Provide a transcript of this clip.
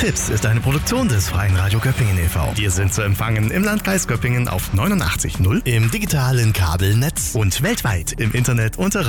Fips ist eine Produktion des Freien Radio Göppingen e.V. Wir sind zu empfangen im Landkreis Göppingen auf 89.0, im digitalen Kabelnetz und weltweit im Internet unter